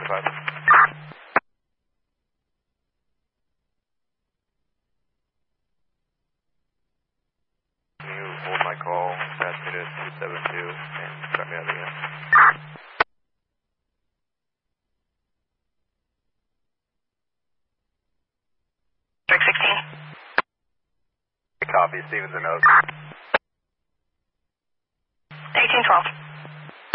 5. Can you hold my call, pass me to 272, and start me out again? District 16. Copy, Stevens and Oak. 1812.